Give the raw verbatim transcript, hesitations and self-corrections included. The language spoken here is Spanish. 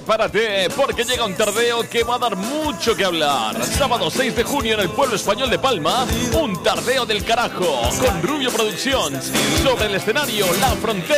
prepárate porque llega un tardeo que va a dar mucho que hablar. Sábado seis de junio en el pueblo español de Palma, un tardeo del carajo con Rubio Productions sobre el escenario La Frontera.